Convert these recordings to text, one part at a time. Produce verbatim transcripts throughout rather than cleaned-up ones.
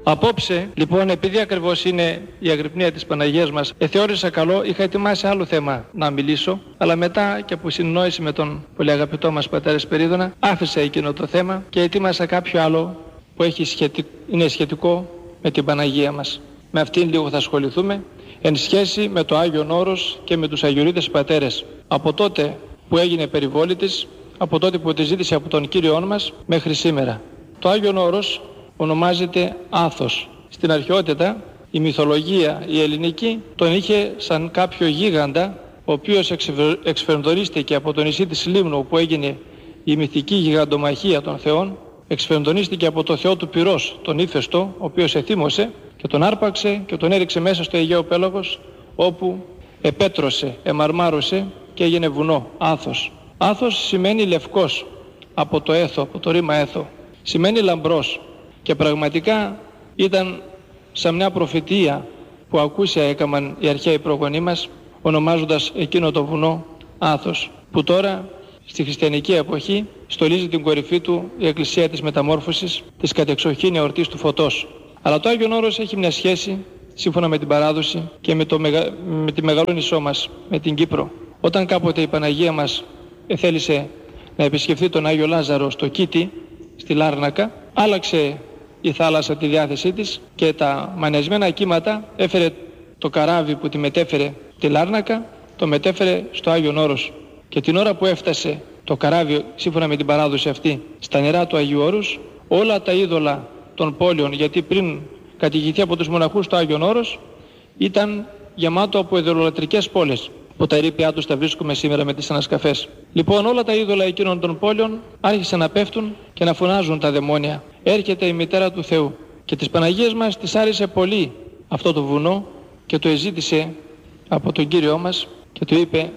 Απόψε, λοιπόν, επειδή ακριβώς είναι η αγρυπνία της Παναγίας μας, εθεώρησα καλό, είχα ετοιμάσει άλλο θέμα να μιλήσω, αλλά μετά και από συνεννόηση με τον πολύ αγαπητό μας πατέρα Σπυρίδωνα, άφησα εκείνο το θέμα και ετοίμασα κάποιο άλλο που έχει σχετικ... είναι σχετικό με την Παναγία μας. Με αυτήν λίγο θα ασχοληθούμε, εν σχέση με το Άγιον Όρος και με τους Αγιορείτες Πατέρες. Από τότε που έγινε περιβόλη της, από τότε που τη ζήτησε από τον Κύριόν μας, μέχρι σήμερα. Το Άγιον Όρος ονομάζεται Άθος. Στην αρχαιότητα η μυθολογία η ελληνική τον είχε σαν κάποιο γίγαντα, ο οποίος εξφενδονίστηκε από το νησί της Λίμνου, όπου έγινε η μυθική γιγαντομαχία των θεών, εξφενδονίστηκε από το θεό του Πυρός, τον Ύφαιστο, ο οποίος εθύμωσε και τον άρπαξε και τον έριξε μέσα στο Αιγαίο Πέλαγος, όπου επέτρωσε, εμαρμάρωσε και έγινε βουνό, Άθος. Άθος σημαίνει λευκός, από το έθο, από το ρήμα έθο. Σημαίνει λαμπρός και πραγματικά ήταν σαν μια προφητεία που ακούσια έκαναν οι αρχαίοι προγονείς μας, ονομάζοντας εκείνο το βουνό Άθος, που τώρα στη χριστιανική εποχή στολίζει την κορυφή του η Εκκλησία της Μεταμόρφωσης, της κατεξοχήν εορτής του φωτός. Αλλά το Άγιον Όρος έχει μια σχέση, σύμφωνα με την παράδοση και με, το μεγα... με τη μεγαλόνισσό μας, με την Κύπρο. Όταν κάποτε η Παναγία μας θέλησε να επισκεφθεί τον Άγιο Λάζαρο στο Κίτι, στη Λάρνακα, άλλαξε η θάλασσα τη διάθεσή της και τα μανιασμένα κύματα έφερε το καράβι που τη μετέφερε τη Λάρνακα, το μετέφερε στο Άγιον Όρος. Και την ώρα που έφτασε το καράβι, σύμφωνα με την παράδοση αυτή, στα νερά του Αγίου Όρους, όλα τα είδωλα των πόλεων, γιατί πριν κατηγηθεί από τους μοναχούς το Άγιον Όρος, ήταν γεμάτο από ειδωλολατρικές πόλεις, που τα ερείπια τους τα βρίσκουμε σήμερα με τις ανασκαφές. Λοιπόν, όλα τα είδωλα εκείνων των πόλεων άρχισαν να πέφτουν και να φωνάζουν τα δαιμόνια. Έρχεται η μητέρα του Θεού και της Παναγίας μας της άρεσε πολύ αυτό το βουνό και το εζήτησε από τον Κύριό μας και του είπε: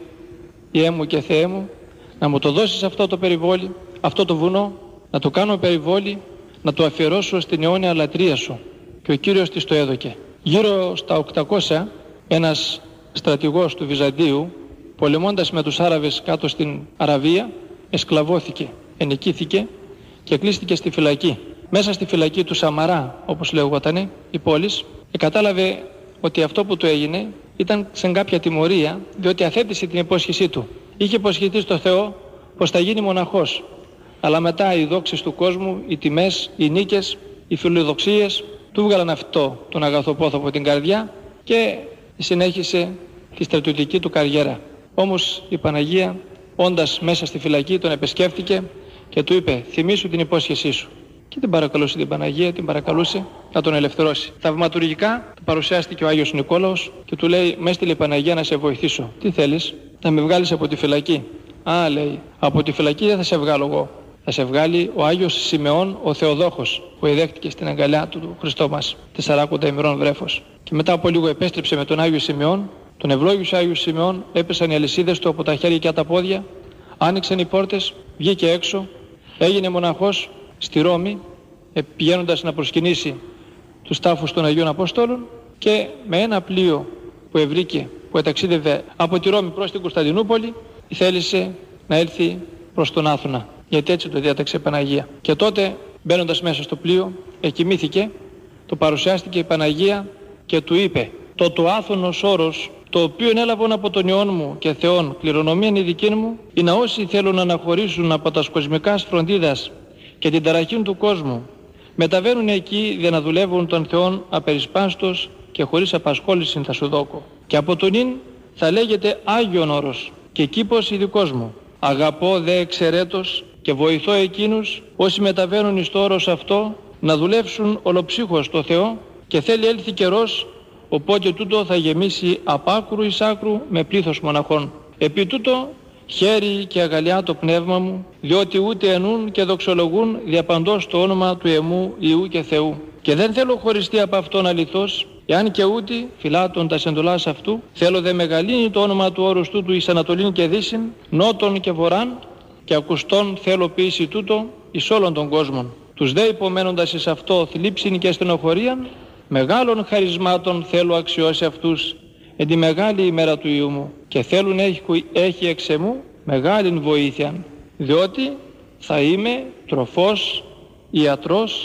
Ιε μου και Θεέ μου, να μου το δώσεις αυτό το περιβόλι, αυτό το βουνό, να το κάνω περιβόλι, να το αφιερώσω στην αιώνια λατρεία σου. Και ο Κύριος της το έδωκε. Γύρω στα οκτακόσια ένας στρατηγός του Βυζαντίου, πολεμώντας με τους Άραβες κάτω στην Αραβία, εσκλαβώθηκε, ενοικήθηκε και κλείστηκε στη φυλακή. Μέσα στη φυλακή του Σαμαρά, όπως λεγότανε, η πόλης, κατάλαβε ότι αυτό που του έγινε ήταν σε κάποια τιμωρία, διότι αθέτησε την υπόσχεσή του. Είχε υποσχεθεί στο Θεό πως θα γίνει μοναχός. Αλλά μετά οι δόξες του κόσμου, οι τιμές, οι νίκες, οι φιλοδοξίες του βγάλαν αυτό τον αγαθοπόθο από την καρδιά και συνέχισε τη στρατιωτική του καριέρα. Όμως η Παναγία, όντας μέσα στη φυλακή, τον επισκέφτηκε και του είπε: θυμήσου την υπόσχεσή σου. Και την παρακαλούσε την Παναγία, την παρακαλούσε να τον ελευθερώσει. Θαυματουργικά του παρουσιάστηκε ο Άγιος Νικόλαος και του λέει: με έστειλε η Παναγία να σε βοηθήσω. Τι θέλεις? Να με βγάλεις από τη φυλακή? Α, λέει, από τη φυλακή δεν θα σε βγάλω εγώ. Θα σε βγάλει ο Άγιος Σιμεών ο Θεοδόχος, που εδέχτηκε στην αγκαλιά του, του Χριστό μας τεσσαράκοντα ημερών βρέφος. Και μετά από λίγο επέστρεψε με τον Άγιο Σιμεών, τον ευλόγησε ο Άγιος Σιμεών, έπεσαν οι αλυσίδες του από τα χέρια και τα πόδια, άνοιξαν οι πόρτες, βγήκε έξω, έγινε μοναχός στη Ρώμη, πηγαίνοντας να προσκυνήσει τους τάφους των Αγίων Αποστόλων, και με ένα πλοίο που ευρήκε, που εταξίδευε από τη Ρώμη προς την Κωνσταντινούπολη, θέλησε να έλθει προς τον Άθωνα, γιατί έτσι το διάταξε η Παναγία. Και τότε, μπαίνοντας μέσα στο πλοίο, εκοιμήθηκε, το παρουσιάστηκε η Παναγία και του είπε: το του Άθωνος όρος, το οποίο έλαβαν από τον Υιόν μου και Θεόν κληρονομίαν η δική μου, είναι όσοι θέλουν να αναχωρήσουν από τα κοσμικά φροντίδας και την ταραχήν του κόσμου, μεταβαίνουν εκεί για να δουλεύουν τον Θεόν απερισπάστος και χωρίς απασχόληση θα σου δώκω. Και από τον ίν θα λέγεται Άγιον Όρος και κήπος ειδικός μου. Αγαπώ δε εξαιρέτως και βοηθώ εκείνους όσοι μεταβαίνουν εις το όρος αυτό να δουλεύσουν ολοψύχως το Θεό, και θέλει έλθει καιρός οπότε τούτο θα γεμίσει απ' άκρου εις άκρου με πλήθος μοναχών. Επί τούτο χέρι και αγαλιά το πνεύμα μου, διότι ούτε ενούν και δοξολογούν διαπαντός το όνομα του εμού Υιού και Θεού. Και δεν θέλω χωριστεί από αυτόν αληθώς, εάν και ούτε φυλάτων τα εντολάς αυτού, θέλω δε μεγαλύνει το όνομα του όρους τούτου εις Ανατολήν και Δύσιν, Νότον και Βορράν, και ακουστών θέλω ποιήσει τούτο εις όλων των κόσμων. Τους δε υπομένοντας εις αυτό θλίψιν και στενοχωρίαν, μεγάλων χαρισμάτων θέλω αξιώσει αυτούς εν τη μεγάλη ημέρα του Υιού μου, και θέλουν έχει, έχει εξ εμού μεγάλην βοήθειαν, διότι θα είμαι τροφός, ιατρός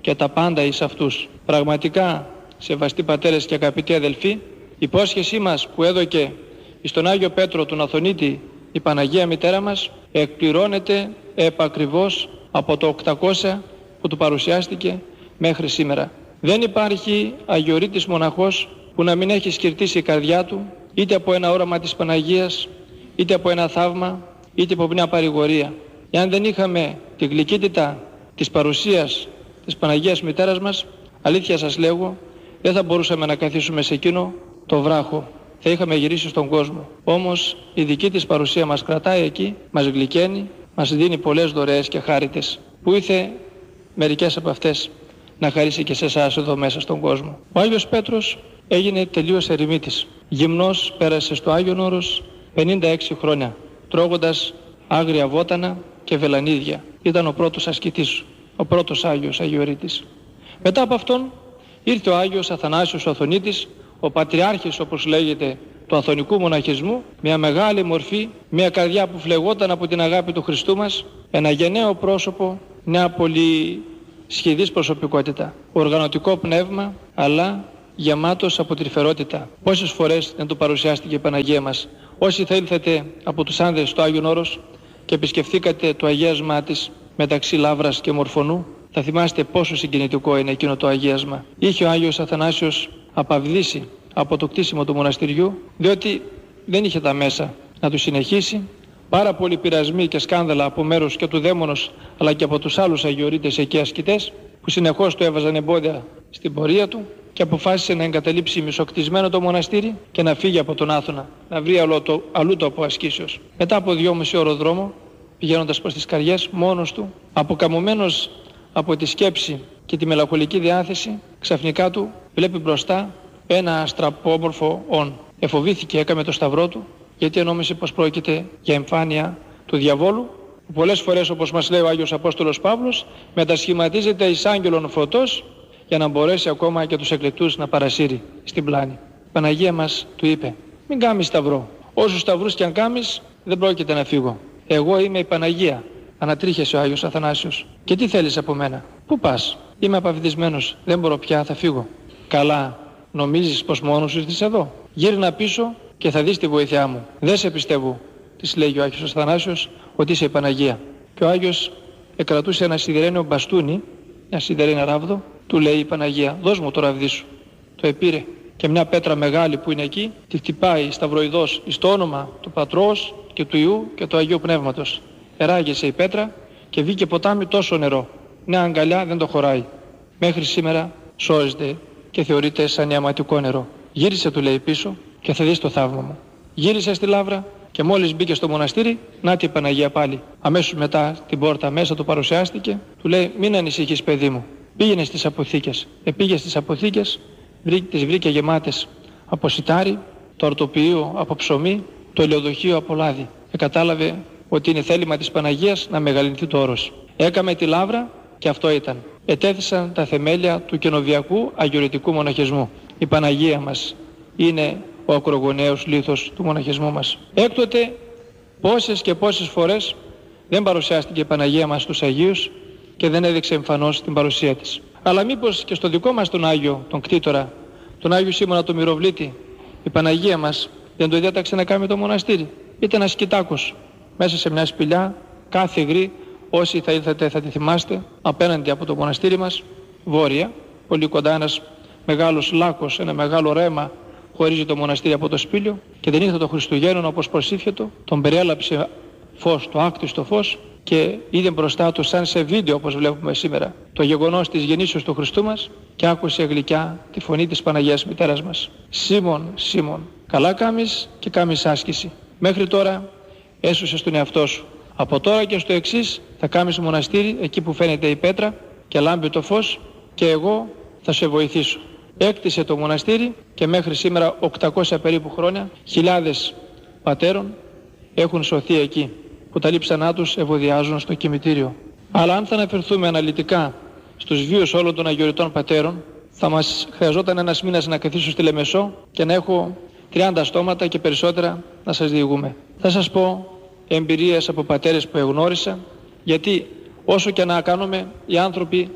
και τα πάντα εις αυτούς. Πραγματικά, σεβαστοί πατέρες και αγαπητοί αδελφοί, η υπόσχεσή μας που έδωκε στον Άγιο Πέτρο του Αθωνίτη η Παναγία Μητέρα μας εκπληρώνεται επακριβώς από το οκτακόσια που του παρουσιάστηκε μέχρι σήμερα. Δεν υπάρχει αγιορείτης μοναχός που να μην έχει σκυρτήσει η καρδιά του είτε από ένα όραμα της Παναγίας, είτε από ένα θαύμα, είτε από μια παρηγορία. Εάν δεν είχαμε τη γλυκύτητα της παρουσίας της Παναγίας Μητέρας μας, αλήθεια σας λέγω, δεν θα μπορούσαμε να καθίσουμε σε εκείνο το βράχο. Θα είχαμε γυρίσει στον κόσμο. Όμως η δική της παρουσία μας κρατάει εκεί, μας γλυκαίνει, μας δίνει πολλές δωρεές και χάριτες, που ήθε μερικές από αυτές να χαρίσει και σε εσάς εδώ μέσα στον κόσμο. Ο Άγιος Πέτρος έγινε τελείως ερημίτης. Γυμνός πέρασε στο Άγιον Όρος πενήντα έξι χρόνια, τρώγοντας άγρια βότανα και βελανίδια. Ήταν ο πρώτος ασκητής, ο πρώτος Άγιος Αγιορείτης. Μετά από αυτόν ήρθε ο Άγιος Αθανάσιος ο Αθωνίτης, ο πατριάρχης όπως λέγεται του αθωνικού μοναχισμού, μια μεγάλη μορφή, μια καρδιά που φλεγόταν από την αγάπη του Χριστού μας, ένα γενναίο πρόσωπο, μια πολύ σχηδής προσωπικότητα, οργανωτικό πνεύμα, αλλά γεμάτος από τρυφερότητα. Πόσες φορές δεν του παρουσιάστηκε η Παναγία μας. Όσοι θα ήλθετε από τους άνδρες στο Άγιον Όρος και επισκεφθήκατε το αγίασμά της μεταξύ Λαύρας και Μορφωνού, θα θυμάστε πόσο συγκινητικό είναι εκείνο το αγίασμα. Είχε ο Άγιος Αθανάσιος απαυλήσει από το κτίσιμο του μοναστηριού, διότι δεν είχε τα μέσα να του συνεχίσει. Πάρα πολλοί πειρασμοί και σκάνδαλα από μέρους και του δαίμονος, αλλά και από τους άλλους αγιορείτες εκεί ασκητές, που συνεχώς του έβαζαν εμπόδια στην πορεία του, και αποφάσισε να εγκαταλείψει μισοκτισμένο το μοναστήρι και να φύγει από τον Άθωνα, να βρει αλλού το, αλλού το από ασκήσεως. Μετά από δυόμιση ώρο δρόμο, πηγαίνοντας προς τις Καριές, μόνος του, αποκαμωμένος από τη σκέψη και τη μελαγχολική διάθεση, ξαφνικά του βλέπει μπροστά ένα αστραπόμορφο ον. Εφοβήθηκε, έκαμε το σταυρό του, γιατί νόμιζε πως πρόκειται για εμφάνεια του διαβόλου, που πολλές φορές, όπως μας λέει ο Άγιος Απόστολος Παύλος, μετασχηματίζεται εις άγγελον φωτός για να μπορέσει ακόμα και τους εκλεκτούς να παρασύρει στην πλάνη. Η Παναγία μας του είπε: μην κάμεις σταυρό. Όσους σταυρούς κι αν κάμεις, δεν πρόκειται να φύγω. Εγώ είμαι η Παναγία. Ανατρίχιασε ο Άγιος Αθανάσιος. Και τι θέλεις από μένα? Πού πας? Είμαι απαυδισμένος. Δεν μπορώ πια, θα φύγω. Καλά, νομίζεις πως μόνος σου ήρθες εδώ? Γύρνα πίσω και θα δεις τη βοήθειά μου. Δεν σε πιστεύω, της λέγει ο Άγιος Αθανάσιος, ότι είσαι η Παναγία. Και ο Άγιος εκρατούσε ένα σιδερένιο μπαστούνι, μια σιδερένια ράβδο, του λέει η Παναγία: δώσ' μου το ραβδί σου. Το επήρε και μια πέτρα μεγάλη που είναι εκεί, τη χτυπάει σταυροειδώς εις το όνομα του Πατρός και του Υιού και του Αγίου Πνεύματος. Εράγησε η πέτρα και βγήκε ποτάμι τόσο νερό. Μια αγκαλιά δεν το χωράει. Μέχρι σήμερα σώζεται και θεωρείται σαν ιαματικό νερό. Γύρισε, του λέει, πίσω και θα δεις το θαύμα μου. Γύρισε στη Λαύρα και μόλις μπήκε στο μοναστήρι, να τη Παναγία πάλι. Αμέσως μετά την πόρτα μέσα του παρουσιάστηκε, του λέει: μην ανησυχείς, παιδί μου. Πήγαινε στις αποθήκες. Επήγε στις αποθήκες, τις βρήκε γεμάτες από σιτάρι, το αρτοποιείο από ψωμί, το ελαιοδοχείο από λάδι. Και κατάλαβε ότι είναι θέλημα της Παναγίας να μεγαλυνθεί το όρος. Έκαμε τη Λαύρα και αυτό ήταν. Ετέθησαν τα θεμέλια του καινοβιακού αγιορειτικού μοναχισμού. Η Παναγία μας είναι ο ακρογωνιαίος λίθος του μοναχισμού μας. Έκτοτε πόσες και πόσες φορές δεν παρουσιάστηκε η Παναγία μας στους Αγίους και δεν έδειξε εμφανώς την παρουσία της. Αλλά μήπως και στο δικό μας τον Άγιο, τον κτήτορα, τον Άγιο Σίμωνα τον Μυροβλήτη, η Παναγία μας δεν το διέταξε να κάνει το μοναστήρι? Ήταν ένας κοιτάκος μέσα σε μια σπηλιά, κάθε υγρή, όσοι θα ήλθατε θα τη θυμάστε, απέναντι από το μοναστήρι μας, βόρεια, πολύ κοντά, ένας μεγάλος λάκκος, ένα μεγάλο ρέμα χωρίζει το μοναστήρι από το σπήλιο, και την νύχτα των Χριστουγέννων, όπως προσήφιετο, τον περιέλαψε φως, το άκτιστο φως, και είδε μπροστά του σαν σε βίντεο, όπως βλέπουμε σήμερα, το γεγονός της γεννήσεως του Χριστού μας, και άκουσε γλυκιά τη φωνή της Παναγίας Μητέρας μας: Σίμων, Σίμων, καλά κάμεις και κάμεις άσκηση. Μέχρι τώρα έσωσες τον εαυτό σου. Από τώρα και στο εξής θα κάμεις μοναστήρι εκεί που φαίνεται η πέτρα και λάμπει το φως, και εγώ θα σε βοηθήσω. Έκτισε το μοναστήρι και μέχρι σήμερα, οκτακόσια περίπου χρόνια, χιλιάδες πατέρων έχουν σωθεί εκεί, που τα λείψανά τους ευωδιάζουν στο κημητήριο. Αλλά αν θα αναφερθούμε αναλυτικά στους βίους όλων των αγιορειτών πατέρων, θα μας χρειαζόταν ένας μήνας να καθίσω στη Λεμεσό και να έχω τριάντα στόματα και περισσότερα να σας διηγούμε. Θα σας πω εμπειρίες από πατέρες που εγνώρισα, γιατί όσο και να κάνουμε, οι άνθρωποι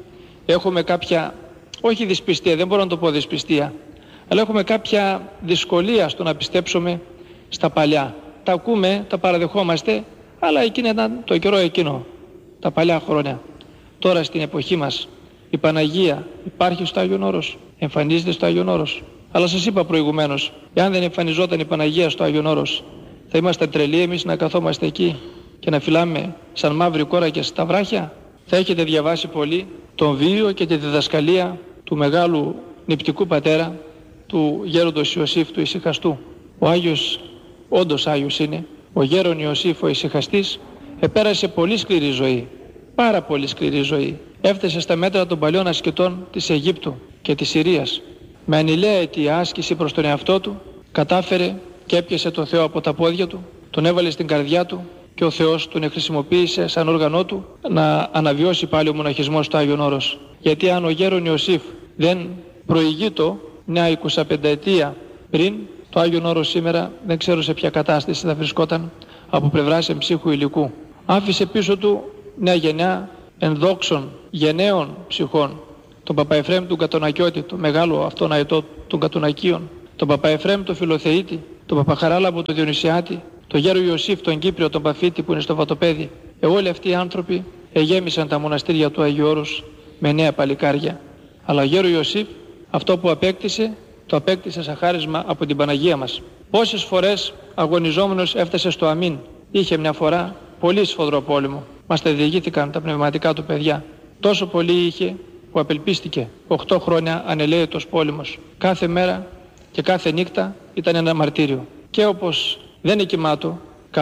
έχουμε κάποια, όχι δυσπιστία, δεν μπορώ να το πω δυσπιστία, αλλά έχουμε κάποια δυσκολία στο να πιστέψουμε στα παλιά. Τα ακούμε, τα παραδεχόμαστε, αλλά εκείνη ήταν το καιρό εκείνο, τα παλιά χρόνια. Τώρα στην εποχή μας η Παναγία υπάρχει στο Άγιον Όρος, εμφανίζεται στο Άγιον Όρος. Αλλά σας είπα προηγουμένως, εάν δεν εμφανιζόταν η Παναγία στο Άγιον Όρος, θα ήμασταν τρελοί εμείς να καθόμαστε εκεί και να φυλάμε σαν μαύρη κόρα και στα βράχια. Θα έχετε διαβάσει πολύ τον βίο και τη διδασκαλία του μεγάλου νηπτικού πατέρα, του γέροντος Ιωσήφ του Ησυχαστού. Ο Άγιος, όντως Άγιος είναι, ο γέρον Ιωσήφ ο Ησυχαστής, επέρασε πολύ σκληρή ζωή, πάρα πολύ σκληρή ζωή. Έφτασε στα μέτρα των παλιών ασκητών της Αιγύπτου και της Συρίας. Με ανηλαίτη άσκηση προς τον εαυτό του, κατάφερε και έπιασε τον Θεό από τα πόδια του, τον έβαλε στην καρδιά του και ο Θεός τον χρησιμοποίησε σαν όργανό του να αναβιώσει πάλι ο μοναχισμός στο Άγιον Όρος. Γιατί αν ο γέρον Ιωσήφ δεν προηγείτο μια εικοσαπενταετία πριν, το Άγιον Όρος σήμερα δεν ξέρω σε ποια κατάσταση θα βρισκόταν από πλευράς εμψύχου υλικού. Άφησε πίσω του μια γενιά ενδόξων, γενναίων ψυχών, τον Παπαεφρέμ του Κατονακιώτη, το μεγάλο αυτόν αετό των Κατονακίων, τον Παπαεφρέμ τον Φιλοθεήτη, τον Παπαχαράλαμπο τον Διονυσιάτη, τον γέρο Ιωσήφ τον Κύπριο τον Παφίτη που είναι στο Βατοπέδι. Ε, όλοι αυτοί οι άνθρωποι εγέμισαν τα μοναστήρια του Αγίου Όρους με νέα παλικάρια. Αλλά ο γέρο Ιωσήφ αυτό που απέκτησε, το απέκτησε σαν χάρισμα από την Παναγία μας. Πόσες φορές αγωνιζόμενος έφτασε στο αμήν. Είχε μια φορά πολύ σφοδρό πόλεμο. Μας τα διηγήθηκαν τα πνευματικά του παιδιά. Τόσο πολύ είχε που απελπίστηκε. Οχτώ χρόνια ανελαίητος πόλεμος. Κάθε μέρα και κάθε νύχτα ήταν ένα μαρτύριο. Και όπως δεν είναι κοιμάτο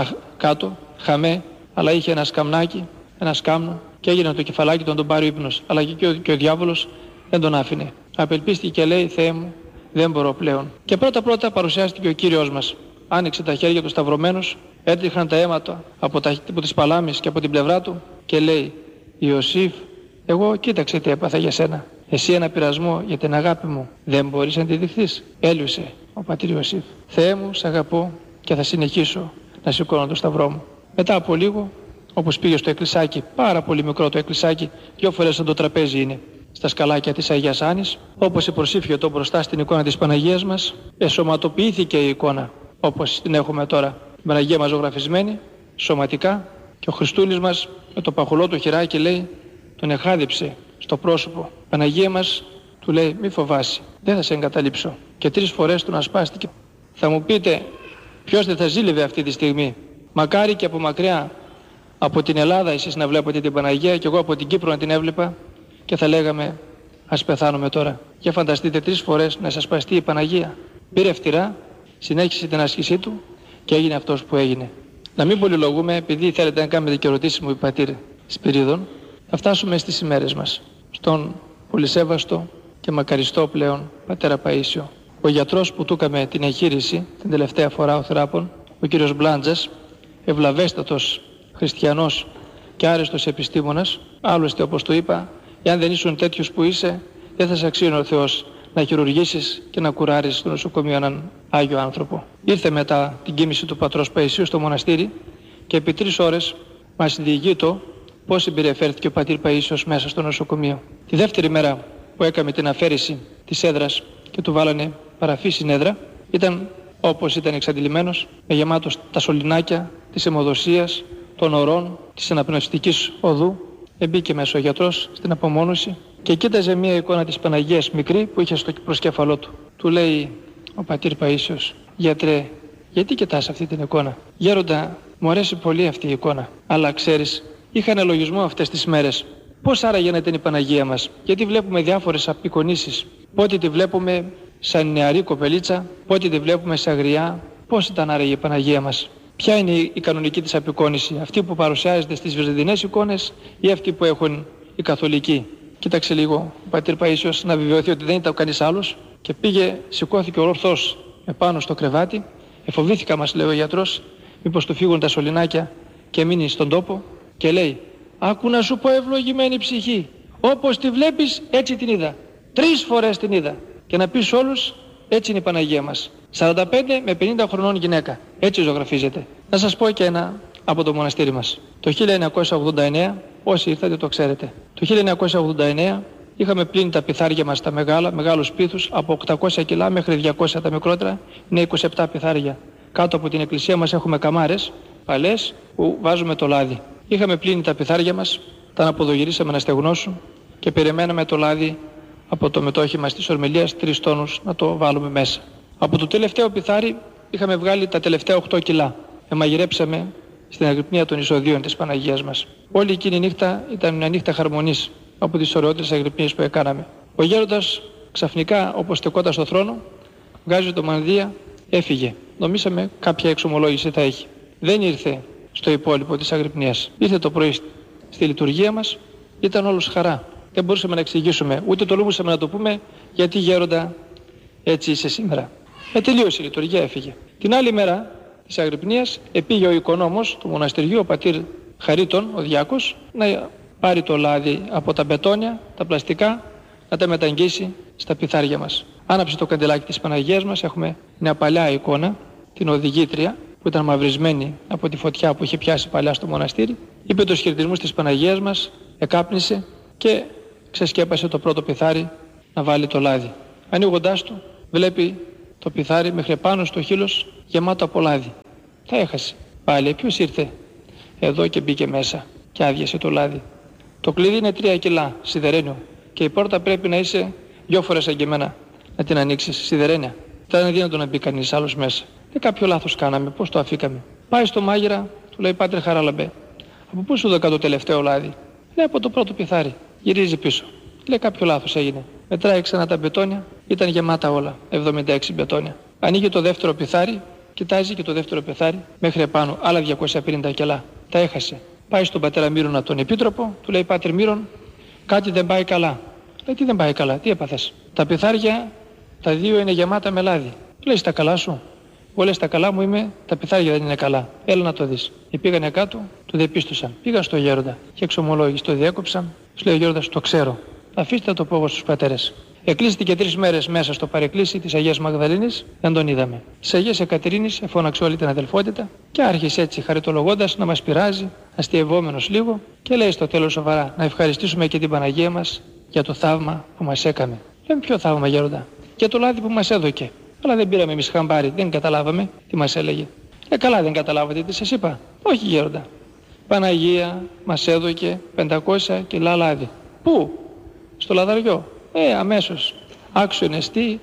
κάτω, χαμέ, αλλά είχε ένα σκαμνάκι, ένα σκάμνο και έγινε το κεφαλάκι τον τον πάρει ο ύπνος. Αλλά και ο, και ο διάβολος δεν τον άφηνε. Απελπίστηκε και λέει, Θεέ μου, δεν μπορώ πλέον. Και πρώτα πρώτα παρουσιάστηκε ο Κύριος μας. Άνοιξε τα χέρια του σταυρωμένους, έτριχναν τα αίματα από, τα, από τις παλάμεις και από την πλευρά του και λέει, Ιωσήφ, εγώ κοίταξε τι έπαθα για σένα. Εσύ ένα πειρασμό για την αγάπη μου δεν μπορείς να αντιδειχθείς. Έλειωσε ο πατήρ Ιωσήφ. Θεέ μου, σ' αγαπώ και θα συνεχίσω να σηκώνω το σταυρό μου. Μετά από λίγο, όπως πήγε στο εκκλησάκι, πάρα πολύ μικρό το εκκλησάκι, δυο φορές σαν το τραπέζι είναι, στα σκαλάκια της Αγίας Άννης, όπως προσήφιωτο μπροστά στην εικόνα της Παναγίας μας, εσωματοποιήθηκε η εικόνα, όπως την έχουμε τώρα. Την Παναγία μας ζωγραφισμένη, σωματικά, και ο Χριστούλης μας με το παχουλό του χεράκι λέει, τον εχάδιψε στο πρόσωπο. Παναγία μας του λέει, μη φοβάσαι, δεν θα σε εγκαταλείψω. Και τρεις φορές τον ασπάστηκε. Θα μου πείτε, ποιος δεν θα ζήλευε αυτή τη στιγμή. Μακάρι και από μακριά, από την Ελλάδα εσείς να βλέπετε την Παναγία και εγώ από την Κύπρο να την έβλεπα και θα λέγαμε, ας πεθάνουμε τώρα. Για φανταστείτε τρεις φορές να σας παστεί η Παναγία. Πήρε φτηρά, συνέχισε την άσκησή του και έγινε αυτός που έγινε. Να μην πολυλογούμε, επειδή θέλετε να κάνετε και ερωτήσεις μου, πατήρ Σπυρίδων, θα φτάσουμε στις ημέρες μας. Στον πολυσέβαστο και μακαριστό πλέον πατέρα Παΐσιο. Ο γιατρός που του έκαμε την εγχείρηση την τελευταία φορά ο Θεράπων, ο κύριος Μπλάντζας, ευλαβέστατος χριστιανός και άρεστος επιστήμονας, άλλωστε όπως το είπα, εάν δεν ήσουν τέτοιος που είσαι, δεν θα σε αξίωνε ο Θεός να χειρουργήσεις και να κουράρεις στο νοσοκομείο έναν Άγιο άνθρωπο. Ήρθε μετά την κοίμηση του πατρός Παΐσιου στο μοναστήρι και επί τρεις ώρες μας διηγείτο πώς συμπεριφέρθηκε ο πατήρ Παΐσιος μέσα στο νοσοκομείο. Τη δεύτερη μέρα που έκαμε την αφαίρεση της έδρας και του βάλανε παραφή στην έδρα, ήταν όπως ήταν εξαντλημένος, με γεμάτο τα σωληνάκια της αιμοδοσίας, των ορών, της αναπνευστικής οδού. Εμπήκε μέσα ο γιατρός στην απομόνωση και κοίταζε μια εικόνα της Παναγίας μικρή που είχε στο προσκέφαλό του. Του λέει ο πατήρ Παΐσιος, γιατρέ, γιατί κοιτάς αυτή την εικόνα? Γέροντα, μου αρέσει πολύ αυτή η εικόνα, αλλά ξέρεις, είχα ένα λογισμό αυτές τις μέρες. Πώς άρα γίνεται η Παναγία μας? Γιατί βλέπουμε διάφορες απεικονίσεις. Πότε τη βλέπουμε σαν νεαρή κοπελίτσα, πότε τη βλέπουμε σαν γριά. Πώς ήταν άραγε η Παναγία μας? Ποια είναι η κανονική της απεικόνηση? Αυτή που παρουσιάζεται στις βυζαντινές εικόνες ή αυτή που έχουν οι καθολικοί? Κοίταξε λίγο ο πατήρ Παΐσιος να βεβαιωθεί ότι δεν ήταν κανείς άλλος και πήγε, σηκώθηκε ορθός επάνω στο κρεβάτι. Εφοβήθηκα, μας λέει ο γιατρός, μήπως του φύγουν τα σωληνάκια και μείνει στον τόπο, και λέει, άκου να σου πω, ευλογημένη ψυχή, όπως τη βλέπεις έτσι την είδα. Τρεις φορές την είδα. Και να πεις όλους, έτσι είναι η Παναγία μας. σαράντα πέντε με πενήντα χρονών γυναίκα. Έτσι ζωγραφίζεται. Να σας πω και ένα από το μοναστήρι μας. Το χίλια εννιακόσια ογδόντα εννέα, όσοι ήρθατε το ξέρετε. Το χίλια εννιακόσια ογδόντα εννέα είχαμε πλύνει τα πιθάρια μας τα μεγάλα, μεγάλους πίθους, από οκτακόσια κιλά μέχρι διακόσια τα μικρότερα, είναι είκοσι επτά πιθάρια. Κάτω από την εκκλησία μας έχουμε καμάρες, παλές, που βάζουμε το λάδι. Είχαμε πλύνει τα πιθάρια μας, τα αναποδογυρίσαμε να στεγνώσουν και περιμέναμε το λάδι από το μετόχημα της Ορμελίας, τρεις τόνους, να το βάλουμε μέσα. Από το τελευταίο πιθάρι είχαμε βγάλει τα τελευταία οκτώ κιλά. Εμαγειρέψαμε στην αγρυπνία των εισοδείων της Παναγίας μας. Όλη εκείνη η νύχτα ήταν μια νύχτα χαρμονής από τις ωραιότερες αγρυπνίες που έκαναμε. Ο γέροντας ξαφνικά, όπως στεκόταν στο θρόνο, βγάζει το μανδύα, έφυγε. Νομίσαμε κάποια εξομολόγηση θα έχει. Δεν ήρθε στο υπόλοιπο της αγρυπνίας. Ήρθε το πρωί στη λειτουργία μας, ήταν όλος χαρά. Δεν μπορούσαμε να εξηγήσουμε, ούτε τολμούσαμε να το πούμε, γιατί γέροντα έτσι είσαι σήμερα. Ε, τελείωσε η λειτουργία, έφυγε. Την άλλη μέρα της αγρυπνίας επήγε ο οικονόμος του μοναστηριού, ο πατήρ Χαρίτων, ο διάκος, να πάρει το λάδι από τα μπετόνια, τα πλαστικά, να τα μεταγγίσει στα πιθάρια μας. Άναψε το καντελάκι της Παναγίας μας, έχουμε μια παλιά εικόνα, την οδηγήτρια, που ήταν μαυρισμένη από τη φωτιά που είχε πιάσει παλιά στο μοναστήρι, είπε τους χαιρετισμούς της Παναγίας μας, εκάπνισε και ξεσκέπασε το πρώτο πιθάρι να βάλει το λάδι. Ανοίγοντάς του, βλέπει το πιθάρι μέχρι πάνω στο χείλος γεμάτο από λάδι. Τα έχασε. Πάλι ποιος ήρθε εδώ και μπήκε μέσα και άδειασε το λάδι. Το κλειδί είναι τρία κιλά σιδερένιο και η πόρτα πρέπει να είσαι δυο φορές σαν και εμένα να την ανοίξεις σιδερένια. Θα είναι αδύνατο να μπει κανείς άλλος μέσα. Και κάποιο λάθος κάναμε, πώς το αφήκαμε. Πάει στο μάγειρα, του λέει Πάτερ Χαράλαμπε, από πού σου δώκα το τελευταίο λάδι? Λέει από το πρώτο πιθάρι. Γυρίζει πίσω. Λέει κάποιο λάθος έγινε. Μετράει ξανά τα μπετόνια, ήταν γεμάτα όλα, εβδομήντα έξι μπετόνια. Ανοίγει το δεύτερο πιθάρι, κοιτάζει και το δεύτερο πιθάρι μέχρι επάνω, άλλα διακόσια πενήντα κιλά. Τα έχασε. Πάει στον πατέρα Μύρονα τον επίτροπο, του λέει Πάτερ Μύρον, κάτι δεν πάει καλά. Λέει τι δεν πάει καλά, τι έπαθες? Τα πιθάρια τα δύο είναι γεμάτα με λάδι. Λέει στα καλά σου? Εγώ λέει στα καλά μου είμαι, τα πιθάρια δεν είναι καλά. Έλα να το δεις. Και πήγανε κάτω, του διαπίστωσαν. Πήγαν στο γέροντα και εξομολόγηση, το διέκοψαν. Του λέει ο γέροντας, το ξέρω. Αφήστε το πω εγώ στους πατέρες. Εκλείστηκε τρεις μέρες μέσα στο παρεκκλήσι της Αγίας Μαγδαλήνης, δεν τον είδαμε. Της Αγίας Εκατερίνης εφώναξε όλη την αδελφότητα και άρχισε έτσι χαριτολογώντας να μας πειράζει, αστειευόμενος λίγο και λέει στο τέλος σοβαρά να ευχαριστήσουμε και την Παναγία μας για το θαύμα που μας έκανε. Λέμε ποιο θαύμα γέροντα? Για το λάδι που μας έδωκε. Αλλά δεν πήραμε εμείς χαμπάρι, δεν καταλάβαμε τι μας έλεγε. Ε, καλά δεν καταλάβατε τι σας είπα? Όχι γέροντα. Παναγία μας έδωκε πεντακόσια κιλά λάδι. Πού? Στο λαδαριό. Ε, αμέσως. Άξιον εστί,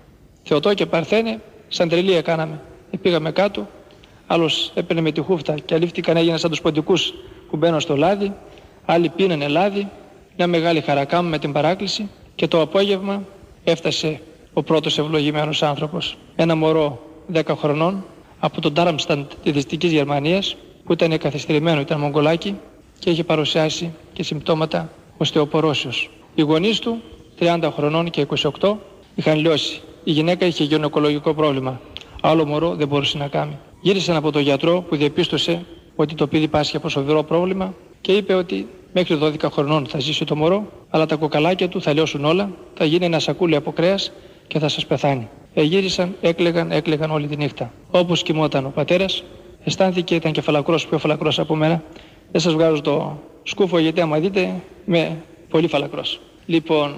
Θεοτό και Παρθένε, σαν τρελή κάναμε. Ε, πήγαμε κάτω, άλλος έπαιρνε με τη χούφτα και αλήφθηκαν, έγιναν σαν τους ποντικούς που μπαίνουν στο λάδι, άλλοι πίνανε λάδι, μια μεγάλη χαρά κάνουμε την παράκληση και το απόγευμα έφτασε ο πρώτος ευλογημένος άνθρωπος. Ένα μωρό δέκα χρονών από τον Ντάρμσταντ της Δυτικής Γερμανίας που ήταν καθυστερημένο, ήταν Μογγολάκι και είχε παρουσιάσει και συμπτώματα οστεοπορώσεως. Οι γονείς του, τριάντα χρονών και είκοσι οκτώ, είχαν λιώσει. Η γυναίκα είχε γυναικολογικό πρόβλημα. Άλλο μωρό δεν μπορούσε να κάνει. Γύρισαν από τον γιατρό που διαπίστωσε ότι το παιδί πάσχει από σοβαρό πρόβλημα και είπε ότι μέχρι δώδεκα χρονών θα ζήσει το μωρό, αλλά τα κοκαλάκια του θα λιώσουν όλα, θα γίνει ένα σακούλι από κρέας και θα σας πεθάνει. Εγύρισαν, έκλαιγαν, έκλαιγαν όλη τη νύχτα. Όπως κοιμόταν ο πατέρας, αισθάνθηκε, ήταν κεφαλακρός, πιο φαλακρός από μένα. Δεν σας βγάζω το σκούφο γιατί άμα δείτε, με πολύ φαλακρός. Λοιπόν,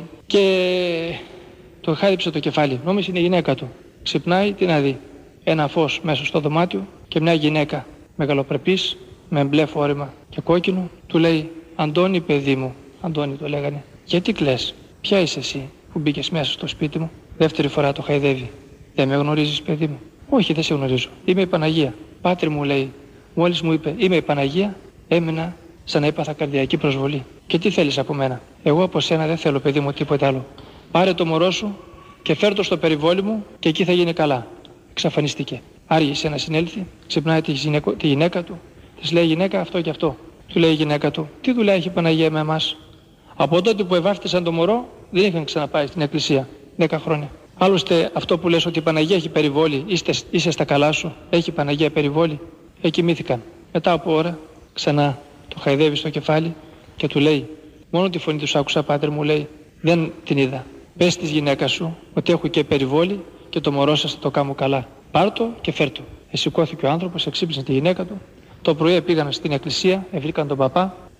και το χάριψε το κεφάλι. Νόμιζε είναι η γυναίκα του. Ξυπνάει, τι να δει? Ένα φως μέσα στο δωμάτιο και μια γυναίκα μεγαλοπρεπής, με μπλε φόρεμα και κόκκινο, του λέει Αντώνη παιδί μου, Αντώνη το λέγανε, γιατί κλαις? Ποια είσαι εσύ που μπήκες μέσα στο σπίτι μου? Δεύτερη φορά το χαϊδεύει. Δεν με γνωρίζεις παιδί μου? Όχι, δεν σε γνωρίζω. Είμαι η Παναγία. Πάτερ μου λέει, μόλις μου είπε είμαι η Παναγία, έμεινα σαν να έπαθα καρδιακή προσβολή. Και τι θέλεις από μένα? Εγώ από σένα δεν θέλω παιδί μου τίποτα άλλο. Πάρε το μωρό σου και φέρ το στο περιβόλι μου και εκεί θα γίνει καλά. Εξαφανίστηκε. Άργησε να συνέλθει, ξυπνάει τη γυναίκα, τη γυναίκα του, της λέει γυναίκα αυτό και αυτό. Του λέει η γυναίκα του, τι δουλειά έχει η Παναγία με εμάς? Από τότε που ευάφτισαν το μωρό δεν είχαν ξαναπάει στην εκκλησία. Δέκα χρόνια. Άλλωστε αυτό που λες ότι η Παναγία έχει περιβόλι, είστε, είσαι στα καλά σου, έχει η Παναγία περιβόλι. Εκεί κοιμήθηκαν. Μετά από ώρα ξανά το χαϊδεύει στο κεφάλι και του λέει, μόνο τη φωνή του άκουσα πάτερ μου, λέει, δεν την είδα. Πες της γυναίκας σου ότι έχω και περιβόλι και το μωρό σας θα το κάνω καλά. Πάρ' το και φέρ' το. Εσηκώθηκε ο άνθρωπος, εξύπνησε τη γυναίκα του. Το πρωί πήγαν στην εκκλησία, βρήκαν τον παπά,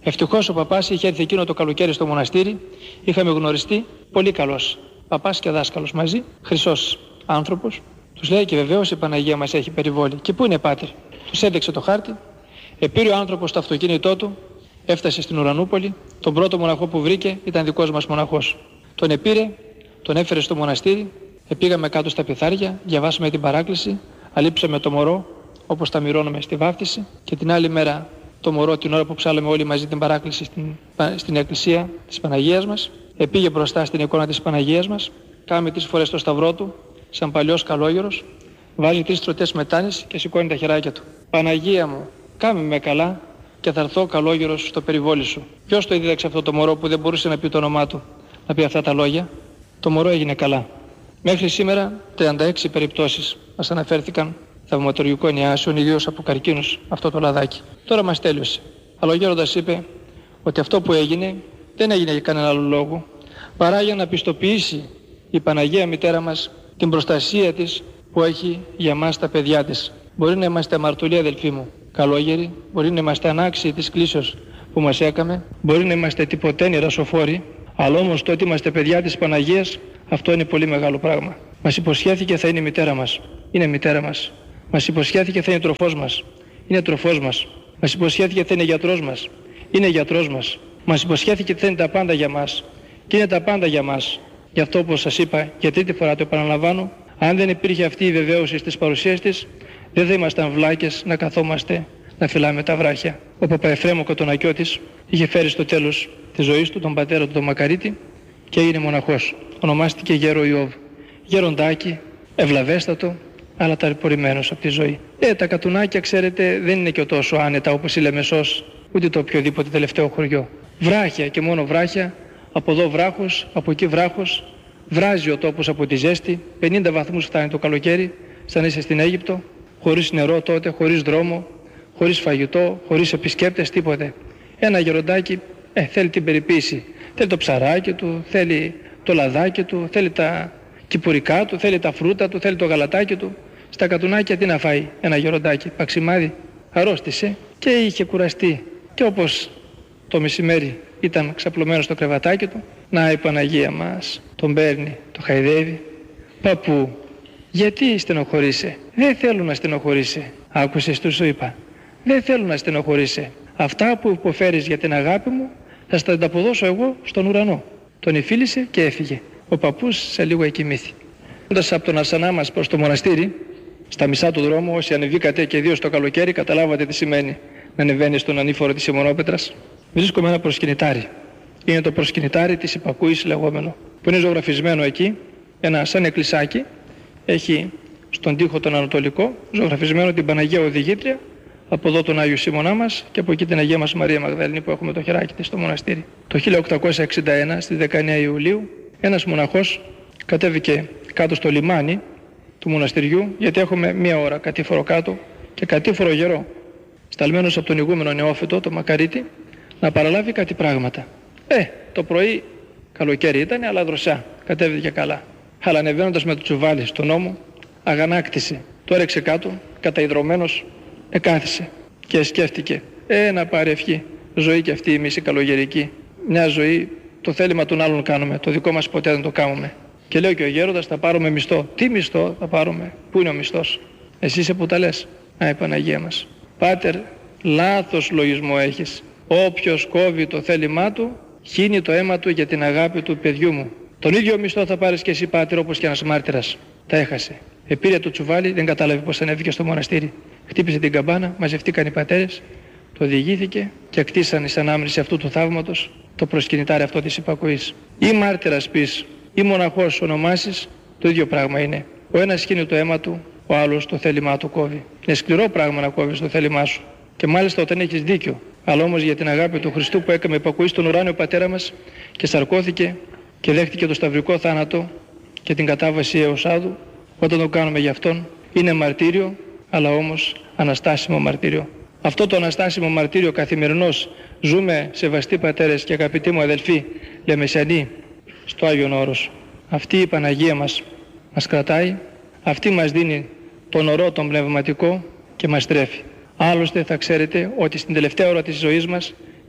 Ευτυχώς ο παπάς είχε έρθει εκείνο το καλοκαίρι στο μοναστήρι, είχαμε γνωριστεί, πολύ καλός παπάς και δάσκαλος μαζί, χρυσός άνθρωπος. Τους λέει και βεβαίως η Παναγία μας έχει περιβόλει. Και πού είναι πάτερ? Τους έδειξε το χάρτη, επήρε ο άνθρωπος το αυτοκίνητό του, έφτασε στην Ουρανούπολη, τον πρώτο μοναχό που βρήκε ήταν δικός μας μοναχός. Τον επήρε, τον έφερε στο μοναστήρι, πήγαμε κάτω στα πιθάρια, διαβάσαμε την παράκληση, αλείψαμε το μωρό όπως τα μοιρώνουμε στη βάφτιση και την άλλη μέρα το μωρό την ώρα που ψάλαμε όλοι μαζί την παράκληση στην, στην εκκλησία της Παναγίας μας, επήγε μπροστά στην εικόνα της Παναγίας μας, κάμε τρεις φορές το σταυρό του, σαν παλιός καλόγερος, βάζει τρεις τρωτές μετάνης και σηκώνει τα χεράκια του. Παναγία μου, κάμε με καλά και θα έρθω καλόγερος στο περιβόλι σου. Ποιος το δίδαξε αυτό το μωρό που δεν μπορούσε να πει το όνομά του, να πει αυτά τα λόγια? Το μωρό έγινε καλά. Μέχρι σήμερα τριάντα έξι περιπτώσεις μας αναφέρθηκαν θαυματουργικών ιάσεων, ιδίως από καρκίνους, αυτό το λαδάκι. Τώρα μας τέλειωσε. Αλλά ο γέροντας είπε ότι αυτό που έγινε δεν έγινε για κανένα άλλο λόγο, παρά για να πιστοποιήσει η Παναγία Μητέρα μας την προστασία της που έχει για μας τα παιδιά της. Μπορεί να είμαστε αμαρτωλοί, αδελφοί μου, καλόγεροι, μπορεί να είμαστε ανάξιοι της κλήσεως που μας έκαμε, μπορεί να είμαστε τυποτένοι ρασοφόροι, αλλά όμως το ότι είμαστε παιδιά της Παναγίας, αυτό είναι πολύ μεγάλο πράγμα. Μας υποσχέθηκε θα είναι η μητέρα μας. Είναι μητέρα μας. Μας υποσχέθηκε θα είναι τροφός μας. Είναι τροφός μας. Μας υποσχέθηκε θα είναι γιατρός μας. Είναι γιατρός μας. Μας υποσχέθηκε θα είναι τα πάντα για μας. Και είναι τα πάντα για μας. Γι' αυτό, όπως σας είπα, για τρίτη φορά το επαναλαμβάνω, αν δεν υπήρχε αυτή η βεβαίωση της παρουσίας της, δεν θα ήμασταν βλάκες να καθόμαστε να φυλάμε τα βράχια. Ο Παπαεφρέμου Κοτονακιώτης είχε φέρει στο τέλος της ζωής του τον πατέρα του τον Μακαρίτη και έγινε μοναχός. Ονομάστηκε Γέρο Ιώβ. Γεροντάκι, ευλαβέστατο, αλλά ταλαιπωρημένος από τη ζωή. Ε, τα Κατουνάκια, ξέρετε, δεν είναι και τόσο άνετα όπως η Λεμεσός, ούτε το οποιοδήποτε τελευταίο χωριό. Βράχια και μόνο βράχια, από εδώ βράχος, από εκεί βράχος, βράζει ο τόπος από τη ζέστη, πενήντα βαθμούς φτάνει το καλοκαίρι, σαν είσαι στην Αίγυπτο, χωρίς νερό τότε, χωρίς δρόμο, χωρίς φαγητό, χωρίς επισκέπτες, τίποτε. Ένα γεροντάκι ε, θέλει την περιποίηση. Θέλει το ψαράκι του, θέλει το λαδάκι του, θέλει τα κυπουρικά του, θέλει τα φρούτα του, θέλει το γαλατάκι του. Στα Κατουνάκια τι να φάει ένα γεροντάκι? Παξιμάδι. Αρρώστησε και είχε κουραστεί. Και όπως το μεσημέρι ήταν ξαπλωμένος στο κρεβατάκι του, να η Παναγία μας τον παίρνει, το χαϊδεύει. Παππού, γιατί στενοχωρείσαι? Δεν θέλω να στενοχωρείσαι. Άκουσες τι σου είπα? Δεν θέλω να στενοχωρείσαι. Αυτά που υποφέρεις για την αγάπη μου θα στα ανταποδώσω εγώ στον ουρανό. Τον εφίλησε και έφυγε. Ο παππούς σε λίγο εκοιμήθη. Όντας από τον Αρσανά μας προς το μοναστήρι, στα μισά του δρόμου, όσοι ανεβήκατε και ιδίως το καλοκαίρι, καταλάβατε τι σημαίνει να ανεβαίνει στον ανήφορο της Σιμωνόπετρας. Βρίσκομαι ένα προσκυνητάρι. Είναι το προσκυνητάρι της υπακούης λεγόμενο, που είναι ζωγραφισμένο εκεί, ένα σαν εκκλησάκι, έχει στον τοίχο τον Ανατολικό, ζωγραφισμένο την Παναγία Οδηγήτρια, από εδώ τον Άγιο Σίμωνά μας και από εκεί την Αγία μας Μαρία Μαγδαληνή που έχουμε το χεράκι της στο μοναστήρι. Το χίλια οκτακόσια εξήντα ένα, στις δεκαεννέα Ιουλίου, ένας μοναχός κατέβηκε κάτω στο λιμάνι του μοναστηριού, γιατί έχουμε μία ώρα κατήφορο κάτω και κατήφορο γερό, σταλμένος από τον ηγούμενο νεόφυτο, τον Μακαρίτη, να παραλάβει κάτι πράγματα. Ε, το πρωί καλοκαίρι ήταν, αλλά δροσιά, κατέβηκε καλά. Αλλά ανεβαίνοντας με το τσουβάλι στον ώμο, αγανάκτησε, το έρεξε κάτω, καταϊδρωμένος, εκάθισε και σκέφτηκε, ε, να πάρει ευχή, ζωή και αυτή η μισή καλογερική, μια ζωή, το θέλημα των άλλων κάνουμε, το δικό μας ποτέ δεν το κάνουμε. Και λέω και ο γέροντας, θα πάρουμε μισθό. Τι μισθό θα πάρουμε? Πού είναι ο μισθός? Εσύ είσαι που τα λες? Α, η Παναγία μας. Πάτερ, λάθος λογισμό έχεις. Όποιος κόβει το θέλημά του, χύνει το αίμα του για την αγάπη του παιδιού μου. Τον ίδιο μισθό θα πάρεις και εσύ, πάτερ, όπως και ένας μάρτυρας. Τα έχασε. Επήρε το τσουβάλι, δεν κατάλαβε πως ανέβηκε στο μοναστήρι. Χτύπησε την καμπάνα, μαζευτήκαν οι πατέρες, το διηγήθηκε και κτίσαν εις ανάμνηση αυτού του θαύματος το προσκυνητάρι αυτό της υπακοής. Ή μάρτυρας πεις, ή μοναχός ονομάσεις, το ίδιο πράγμα είναι. Ο ένας χύνει το αίμα του, ο άλλος το θέλημά του κόβει. Είναι σκληρό πράγμα να κόβεις το θέλημά σου. Και μάλιστα όταν έχεις δίκιο. Αλλά όμως για την αγάπη του Χριστού που έκαμε υπακοή στον ουράνιο πατέρα μας και σαρκώθηκε και δέχτηκε το σταυρικό θάνατο και την κατάβαση έως άδου, όταν το κάνουμε για αυτόν, είναι μαρτύριο, αλλά όμως αναστάσιμο μαρτύριο. Αυτό το αναστάσιμο μαρτύριο καθημερινώς ζούμε, σεβαστοί πατέρες και αγαπητοί μου αδελφοί, Λεμεσιανοί, στο Άγιον Όρος. Αυτή η Παναγία μας μας κρατάει, αυτή μας δίνει τον ορό τον πνευματικό και μας τρέφει. Άλλωστε θα ξέρετε ότι στην τελευταία ώρα της ζωής μας,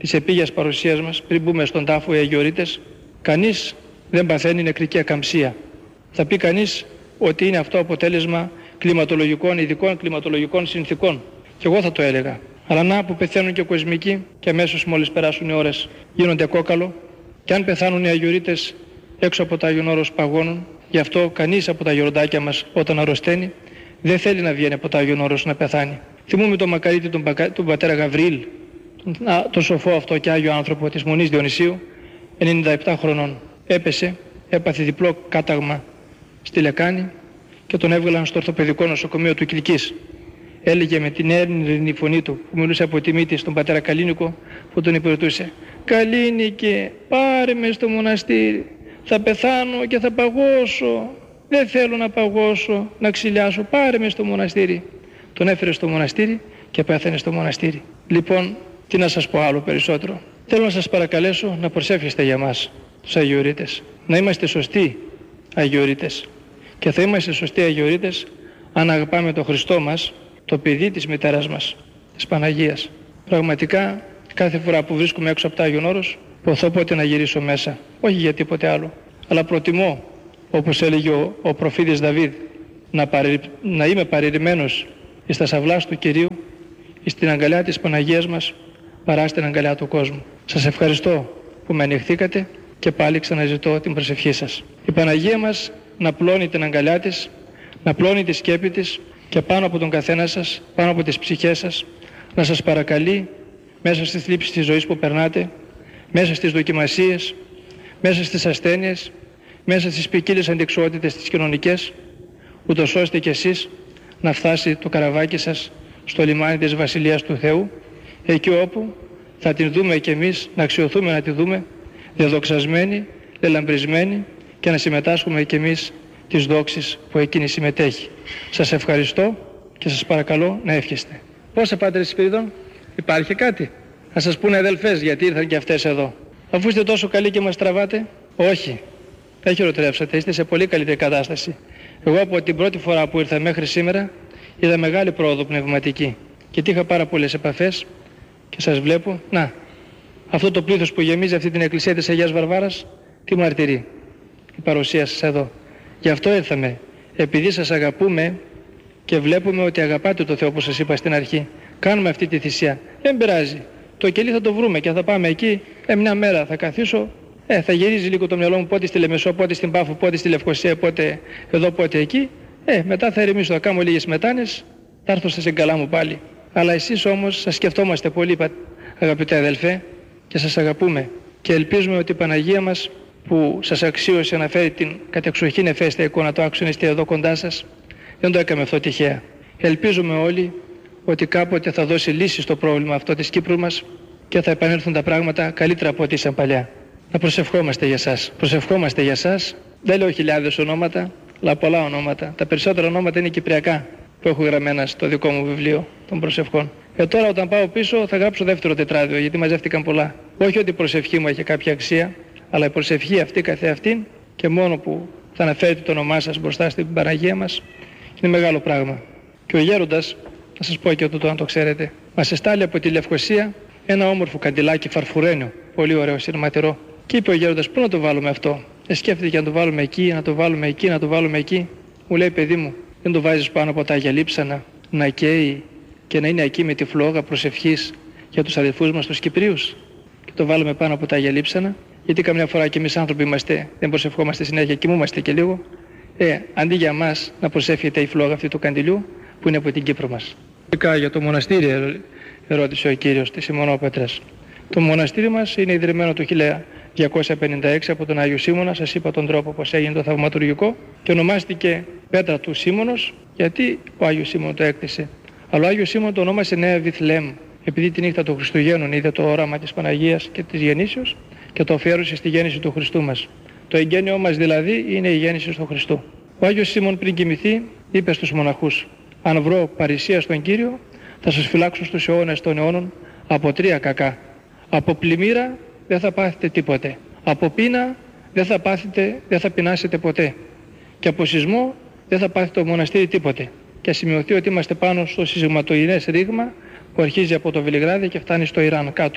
της επίγειας παρουσίας μας, πριν μπούμε στον τάφο οι αγιορείτες, κανείς δεν παθαίνει νεκρική ακαμψία. Θα πει κανείς ότι είναι αυτό αποτέλεσμα κλιματολογικών, ειδικών κλιματολογικών συνθήκων. Και εγώ θα το έλεγα. Αλλά να που πεθαίνουν και κοσμικοί και αμέσως μόλις περάσουν οι ώρες γίνονται κόκαλο, και αν πεθάνουν οι αγιορείτες έξω από το Άγιον Όρος παγώνουν. Γι' αυτό κανείς από τα γεροντάκια μας όταν αρρωσταίνει δεν θέλει να βγαίνει από το Άγιον Όρος να πεθάνει. Θυμούμε τον μακαρίτη τον, πακα... τον πατέρα Γαβριήλ, τον, α, τον σοφό αυτό και άγιο άνθρωπο της Μονής Διονυσίου, ενενήντα επτά χρονών. Έπεσε, έπαθε διπλό κάταγμα στη λεκάνη και τον έβγαλαν στο ορθοπαιδικό νοσοκομείο του Κιλκής. Έλεγε με την έρνηρη φωνή του που μιλούσε από τη μύτη στον πατέρα Καλίνικο που τον υπηρετούσε: «Καλίνικε, πάρε με στο μοναστήρι, θα πεθάνω και θα παγώσω, δεν θέλω να παγώσω, να ξυλιάσω, πάρε με στο μοναστήρι». Τον έφερε στο μοναστήρι και πέθανε στο μοναστήρι. Λοιπόν, τι να σας πω άλλο περισσότερο. Θέλω να σας παρακαλέσω να προσεύχεστε για μας, τους αγιορείτες, να είμαστε σωστοί αγιορείτες. Και θα είμαστε σωστοί αγιορείτες αν αγαπάμε τον Χριστό μας, το παιδί της μητέρας μας, της Παναγίας. Πραγματικά, κάθε φορά που βρίσκομαι έξω από το Άγιον Όρος, ποθώ πότε να γυρίσω μέσα. Όχι για τίποτε άλλο. Αλλά προτιμώ, όπως έλεγε ο, ο προφήτης Δαβίδ, να, παρε, να είμαι παρηρημένος εις τα σαυλάς του Κυρίου, εις την αγκαλιά της Παναγίας μας, παρά στην αγκαλιά του κόσμου. Σας ευχαριστώ που με ανοιχθήκατε και πάλι ξαναζητώ την προσευχή σας. Η Παναγία μας να πλώνει την αγκαλιά της, να πλώνει τη σκέπη της και πάνω από τον καθένα σας, πάνω από τις ψυχές σας, να σας παρακαλεί μέσα στις θλίψεις της ζωής που περνάτε, μέσα στις δοκιμασίες, μέσα στις ασθένειες, μέσα στις ποικίλες αντιξοότητες τις κοινωνικές, ούτως ώστε κι εσείς να φτάσει το καραβάκι σας στο λιμάνι της Βασιλείας του Θεού, εκεί όπου θα την δούμε κι εμείς, να αξιωθούμε να τη δούμε, διαδοξασμένη, λελαμπρισμένη, και να συμμετάσχουμε κι εμείς τις δόξεις που εκείνη συμμετέχει. Σας ευχαριστώ και σας παρακαλώ να εύχεστε. Πόσα Πάτερ Σπυρίδων, υπάρχει κάτι? Να σας πούνε αδελφές γιατί ήρθαν και αυτές εδώ. Αφού είστε τόσο καλοί και μας τραβάτε, όχι. Δεν χειροτερεύσατε, είστε σε πολύ καλύτερη κατάσταση. Εγώ από την πρώτη φορά που ήρθα μέχρι σήμερα είδα μεγάλη πρόοδο πνευματική και είχα πάρα πολλές επαφές και σας βλέπω. Να, αυτό το πλήθος που γεμίζει αυτή την εκκλησία της Αγίας Βαρβάρας, τι μαρτυρεί η παρουσία σας εδώ. Γι' αυτό ήρθαμε, επειδή σας αγαπούμε και βλέπουμε ότι αγαπάτε το Θεό, όπως σας είπα στην αρχή. Κάνουμε αυτή τη θυσία. Δεν πειράζει. Το κελί θα το βρούμε και θα πάμε εκεί. Ε, μια μέρα θα καθίσω. Ε, θα γυρίζει λίγο το μυαλό μου πότε στη Λεμεσό, πότε στην Πάφο, πότε στη Λευκοσία, πότε εδώ, πότε εκεί. Ε, μετά θα ηρεμήσω, θα κάνω λίγες μετάνες, θα έρθω στα συγκαλά μου πάλι. Αλλά εσείς όμως σας σκεφτόμαστε πολύ, αγαπητέ αδελφέ, και σας αγαπούμε. Και ελπίζουμε ότι η Παναγία μας, που σας αξίωσε να φέρει την κατεξοχήν εφαίσθητα εικόνα του άξονιστη εδώ κοντά σας, δεν το έκαμε αυτό τυχαία. Ελπίζουμε όλοι ότι κάποτε θα δώσει λύση στο πρόβλημα αυτό της Κύπρου μας και θα επανέλθουν τα πράγματα καλύτερα από ό,τι ήσαν παλιά. Να προσευχόμαστε για σας. Προσευχόμαστε για σας. Δεν λέω χιλιάδες ονόματα, αλλά πολλά ονόματα. Τα περισσότερα ονόματα είναι κυπριακά που έχω γραμμένα στο δικό μου βιβλίο των προσευχών. Και τώρα όταν πάω πίσω θα γράψω δεύτερο τετράδιο, γιατί μαζεύτηκαν πολλά. Όχι ότι η προσευχή μου έχει κάποια αξία, αλλά η προσευχή αυτή καθεαυτήν και μόνο που θα αναφέρετε το όνομά σας μπροστά στην Παναγία μας είναι μεγάλο πράγμα. Και ο γέροντας, να σας πω και αυτό αν το ξέρετε, μας εστάλει από τη Λευκοσία ένα όμορφο καντιλάκι φαρφουρένιο, πολύ ωραίο, σειρματερό. Και είπε ο γέροντας, πού να το βάλουμε αυτό? Ε, σκέφτηκε να το βάλουμε εκεί, να το βάλουμε εκεί, να το βάλουμε εκεί. Μου λέει, παιδί μου, δεν το βάζεις πάνω από τα Αγία Λείψανα, να καίει και να είναι εκεί με τη φλόγα προσευχής για τους αδελφούς μας τους Κυπρίους? Και το βάλουμε πάνω από τα Αγία Λείψανα, γιατί καμιά φορά και εμείς άνθρωποι είμαστε, δεν προσευχόμαστε συνέχεια, κοιμούμαστε και λίγο. Ε, αντί για μας να προσεύχεται η φλόγα αυτή του καντιλιού που είναι από την Κύπρο μας. Για το μοναστήρι ερώτησε ο κύριος της Σιμωνόπετρας. Το μοναστήρι μας είναι ιδρυμένο το χίλια διακόσια πενήντα έξι από τον Άγιο Σίμωνα, σας είπα τον τρόπο πως έγινε το θαυματουργικό, και ονομάστηκε Πέτρα του Σίμωνος γιατί ο Άγιος Σίμων το έκτισε. Αλλά ο Άγιος Σίμων το ονόμασε Νέα Βιθλεέμ, επειδή την νύχτα των Χριστουγέννων είδε το όραμα της Παναγίας και της γεννήσεως και το αφιέρωσε στη γέννηση του Χριστού μας. Το εγγένειό μας δηλαδή είναι η γέννηση του Χριστού. Ο Άγιος Σίμων πριν κοιμηθεί είπε στους μοναχούς: αν βρω παρησία στον Κύριο, θα σας φυλάξω στους αιώνες των αιώνων από τρία κακά. Από πλημμύρα δεν θα πάθετε τίποτε. Από πείνα δεν θα πάθετε, δεν θα πεινάσετε ποτέ. Και από σεισμό δεν θα πάθετε το μοναστήρι τίποτε. Και σημειωθεί ότι είμαστε πάνω στο σεισματοειδές ρήγμα που αρχίζει από το Βελιγράδι και φτάνει στο Ιράν κάτω.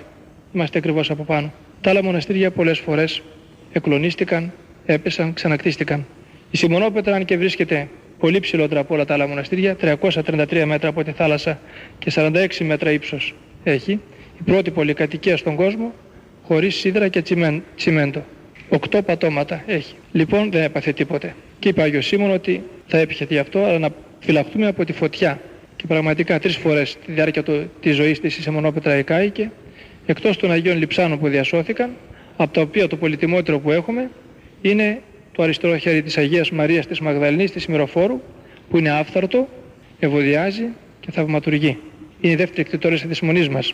είμαστε ακριβώς από πάνω. Τα άλλα μοναστήρια πολλές φορές εκλονίστηκαν, έπεσαν, ξανακτίστηκαν. Η Σιμονόπετρα, αν και βρίσκεται πολύ ψηλότερα από όλα τα άλλα μοναστήρια, τριακόσια τριάντα τρία μέτρα από τη θάλασσα και σαράντα έξι μέτρα ύψος έχει, η πρώτη πολυκατοικία στον κόσμο, χωρίς σίδερα και τσιμέντο. Οκτώ πατώματα έχει. Λοιπόν, δεν έπαθε τίποτε. Και είπε ο Άγιος Σίμων ότι θα έπιχε γι' αυτό, αλλά να φυλαχτούμε από τη φωτιά. Και πραγματικά τρεις φορές τη διάρκεια του, της ζωής της η Σιμονόπετρα εκάηκε, εκτός των Αγίων Λειψάνων που διασώθηκαν, από τα οποία το πολυτιμότερο που έχουμε είναι το αριστερό χέρι της Αγίας Μαρίας της Μαγδαληνής της Μυροφόρου, που είναι άφθαρτο, ευωδιάζει και θαυματουργεί. Είναι η δεύτερη εκτιτόρηση της μονής μας.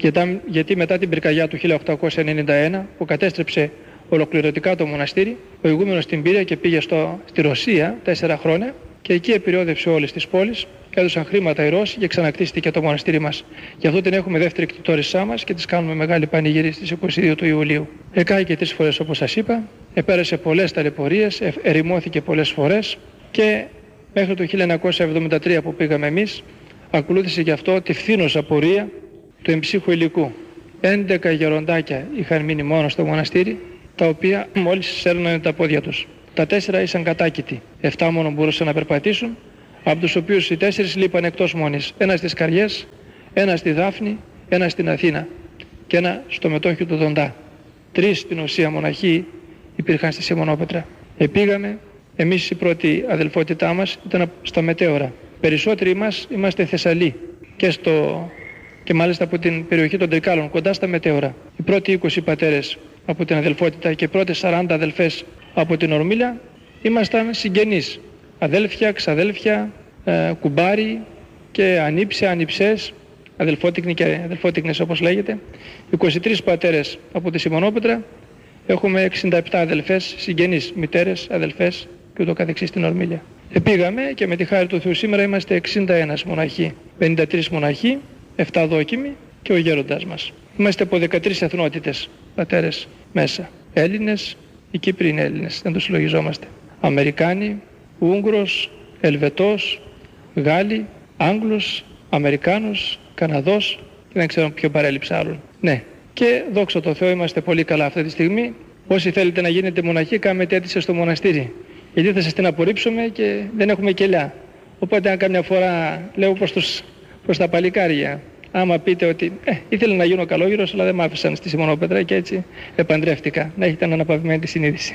Γιατί μετά την πυρκαγιά του χίλια οκτακόσια ενενήντα ένα που κατέστρεψε ολοκληρωτικά το μοναστήρι, ο ηγούμενος την πήρε και πήγε στο, στη Ρωσία τέσσερα χρόνια και εκεί επιρρόδευσε όλες τις πόλεις, έδωσαν χρήματα οι Ρώσοι και ξανακτίστηκε το μοναστήρι μας. Γι' αυτό την έχουμε δεύτερη εκτιτόρησά μας και τις κάνουμε μεγάλη πανηγύρι στις είκοσι δύο του Ιουλίου. Εκάει και τρεις φορές όπως σας είπα, επέρασε πολλές ταλαιπωρίες, ερημώθηκε πολλές φορές και μέχρι το χίλια εννιακόσια εβδομήντα τρία που πήγαμε εμείς, ακολούθησε γι' αυτό τη φθήνωσα πορεία του εμψύχου υλικού. έντεκα γεροντάκια είχαν μείνει μόνο στο μοναστήρι, τα οποία μόλις σέρνανε τα πόδια τους. Τα τέσσερα ήσαν κατάκητοι, εφτά μόνο μπορούσαν να περπατήσουν, από τους οποίους οι τέσσερις λείπαν εκτός μόνης. Ένα στις Καριές, ένα στη Δάφνη, ένα στην Αθήνα και ένα στο μετόχιο του Δοντά. Τρεις στην ουσία μοναχοί υπήρχαν στη Σιμονόπετρα. Επήγαμε, εμείς η πρώτη αδελφότητά μας ήταν στα μετέωρα. Περισσότεροι μας είμαστε Θεσσαλοί και, στο... και μάλιστα από την περιοχή των Τρικάλων, κοντά στα μετέωρα. Οι πρώτοι είκοσι πατέρες από την αδελφότητα και οι πρώτες σαράντα αδελφές από την Ορμήλα ήμασταν συγγενείς. Αδέλφια, ξαδέλφια, ε, κουμπάρι και ανήψια, ανιψές, αδελφότικνοι και αδελφότικνες όπως λέγεται. είκοσι τρεις πατέρες από τη Σιμονόπετρα, έχουμε εξήντα επτά αδελφές, συγγενείς, μητέρες, αδελφές και ούτω καθεξής στην Ορμήλια. Επήγαμε και με τη χάρη του Θεού σήμερα είμαστε εξήντα ένα μοναχοί, πενήντα τρεις μοναχοί, επτά δόκιμοι και ο γέροντας μας. Είμαστε από δεκατρείς εθνότητες πατέρες μέσα. Έλληνες, οι Κύπροι είναι Έλληνες, δεν τους συλλογιζόμαστε. Αμερικάνοι, Ούγγρος, Ελβετός, Γάλλοι, Άγγλος, Αμερικάνος, Καναδός και δεν ξέρω ποιο παρέλειψα άλλον. Ναι, και δόξα τω Θεώ είμαστε πολύ καλά αυτή τη στιγμή. Όσοι θέλετε να γίνετε μοναχοί, κάνετε αίτηση στο μοναστήρι. Γιατί θα σας την απορρίψουμε και δεν έχουμε κελιά. Οπότε αν κάμια φορά λέω προς, τους, προς τα παλικάρια, άμα πείτε ότι ε, ήθελα να γίνω καλόγυρος αλλά δεν μ' άφησαν στη Σιμονόπετρα και έτσι επαντρεύτηκα. Να έχετε αναπαυμένη τη συνείδηση.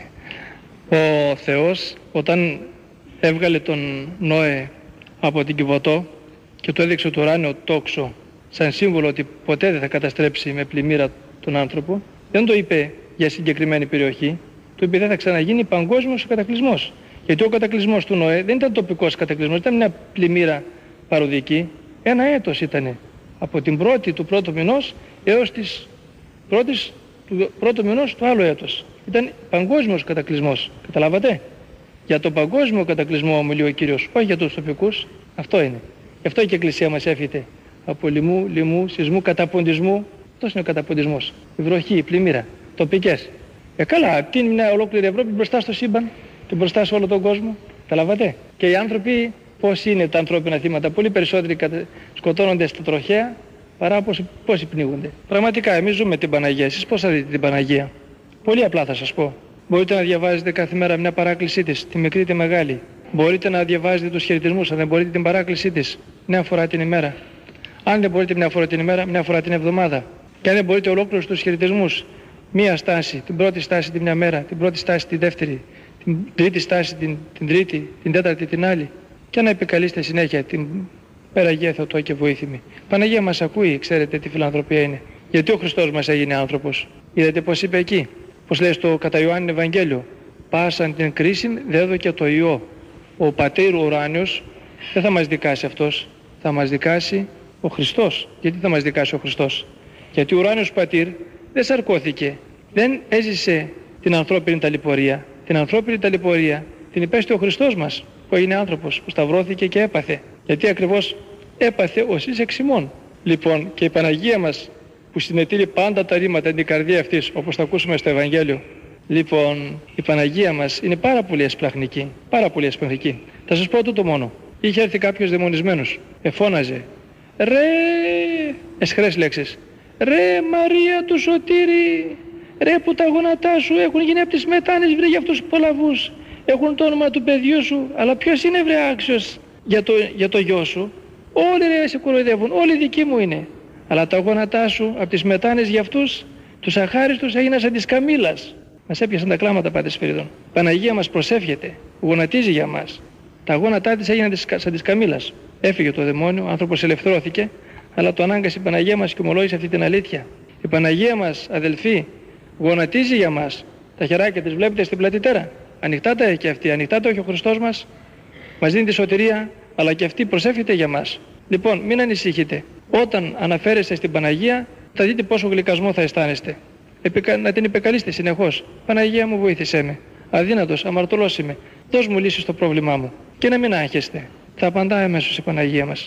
Ο Θεός όταν έβγαλε τον Νόε από την Κιβωτό και του έδειξε το ουράνιο τόξο σαν σύμβολο ότι ποτέ δεν θα καταστρέψει με πλημμύρα τον άνθρωπο, δεν το είπε για συγκεκριμένη περιοχή, του είπε δεν θα ξαναγίνει παγκόσμιος κατακλυσμός. Γιατί ο κατακλυσμός του Νόε δεν ήταν τοπικός κατακλυσμός, ήταν μια πλημμύρα παροδική, ένα έτος ήτανε. Από την πρώτη του πρώτου μηνός έως τις πρώτης του πρώτου μηνός του άλλου έτος. Ήταν παγκόσμιος κατακλυσμός. Καταλάβατε? Για τον παγκόσμιο κατακλυσμό ομιλεί ο Κύριος, όχι για τους τοπικούς. Αυτό είναι. Γι' αυτό και η Εκκλησία μας εύχεται. Από λοιμού, λοιμού, σεισμού, καταποντισμού. Αυτός είναι ο καταποντισμός. Η βροχή, η πλημμύρα, τοπικές. Ε, καλά, τι είναι μια ολόκληρη Ευρώπη μπροστά στο σύμπαν και μπροστά σε όλο τον κόσμο. Καταλάβατε? Και οι άνθρωποι, πώς είναι τα ανθρώπινα θύματα, πολύ περισσότεροι σκοτώνονται στα τροχαία παρά πόσοι, πόσοι πνίγονται. Πραγματικά, εμείς ζούμε την Παναγία. Εσείς πώς θα δείτε την Παναγία? Πολύ απλά θα σας πω. Μπορείτε να διαβάζετε κάθε μέρα μια παράκλησή της, τη μικρή τη μεγάλη. Μπορείτε να διαβάζετε τους χαιρετισμούς, αν δεν μπορείτε την παράκλησή της, μια φορά την ημέρα. Αν δεν μπορείτε μια φορά την ημέρα, μια φορά την εβδομάδα. Και αν δεν μπορείτε ολόκληρους τους χαιρετισμούς, μία στάση, την πρώτη στάση τη μια μέρα, την πρώτη στάση τη δεύτερη, την τρίτη στάση την, την τρίτη, την τέταρτη την άλλη. Και να επικαλείστε συνέχεια την Περαγία Θεοτό και βοήθημη. Παναγία μας ακούει, ξέρετε τι φιλανθρωπία είναι. Γιατί ο Χριστός μας έγινε άνθρωπος. Είδατε πως είπε εκεί, πως λέει στο κατά Ιωάννη Ευαγγέλιο, πάσαν την κρίση δέδωκε το Υιό. Ο Πατήρ ο ουράνιος δεν θα μας δικάσει αυτός, θα μας δικάσει ο Χριστός. Γιατί θα μας δικάσει ο Χριστός? Γιατί ο ουράνιος Πατήρ δεν σαρκώθηκε, δεν έζησε την ανθρώπινη ταλαιπωρία. Την ανθρώπινη ταλαιπωρία την υπέστη ο Χριστός μας, που είναι άνθρωπος, που σταυρώθηκε και έπαθε. Γιατί ακριβώς έπαθε ως εις εξ ημών. Λοιπόν, και η Παναγία μας που συνετείλει πάντα τα ρήματα την καρδία αυτής, όπως θα ακούσουμε στο Ευαγγέλιο. Λοιπόν, η Παναγία μας είναι πάρα πολύ εσπλαχνική, πάρα πολύ εσπλαχνική. Θα σας πω τούτο μόνο. Είχε έρθει κάποιος δαιμονισμένος, εφώναζε, ρε, εσχρές λέξεις, Ρε Μαρία του Σωτήρη, ρε που τα γόνατά σου έχουν γίνει από τις μετάνες, βρε για αυτούς τους πολλαβούς. Έχουν το όνομα του παιδιού σου, αλλά ποιος είναι βρε άξιος για το, για το γιο σου? Όλοι ρε σε κοροϊδεύουν, όλοι δικοί μου είναι. Αλλά τα γόνατά σου από τις μετάνες για αυτούς, τους αχάριστους έγιναν σαν της Καμήλας. Μας έπιασαν τα κλάματα Πάτερ Σπυρίδων. Παναγία μας προσεύχεται, γονατίζει για μας. Τα γόνατά της έγιναν σαν της Καμήλας. Έφυγε το δαιμόνιο, ο άνθρωπος ελευθερώθηκε, αλλά το ανάγκασε η Παναγία μας και ομολόγησε αυτή την αλήθεια. Η Παναγία μας, αδελφοί, γονατίζει για μας. Τα χεράκια της βλέπετε στην πλατητέρα. Ανοιχτά τα έχει και αυτή, ανοιχτά το έχει ο Χριστός μας. Μας δίνει τη σωτηρία, αλλά και αυτή προσεύχεται για μας. Λοιπόν, μην ανησυχείτε. Όταν αναφέρεστε στην Παναγία, θα δείτε πόσο γλυκασμό θα αισθάνεστε. Επικα... Να την επικαλείστε συνεχώς. Παναγία μου, βοήθησέ με. Αδύνατος, αμαρτωλός είμαι. Δώσ' μου λύση στο πρόβλημά μου. Και να μην άγχεστε. Θα απαντάει αμέσως η Παναγία μας.